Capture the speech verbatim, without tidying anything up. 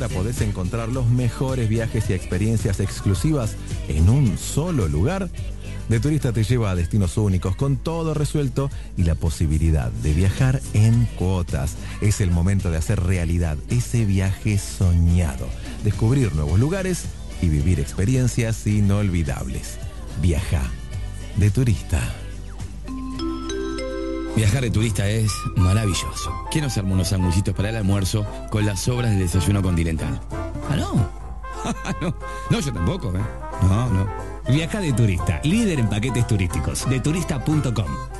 ahora podés encontrar los mejores viajes y experiencias exclusivas en un solo lugar. De Turista te lleva a destinos únicos con todo resuelto y la posibilidad de viajar en cuotas. Es el momento de hacer realidad ese viaje soñado, descubrir nuevos lugares y vivir experiencias inolvidables. Viaja de Turista. Viajar de turista es maravilloso. ¿Quién nos armó unos sanguchitos para el almuerzo con las sobras del desayuno continental? ¿Ah, no? no, no, yo tampoco, ¿eh? No, no. Viaja de Turista, líder en paquetes turísticos, de turista punto com.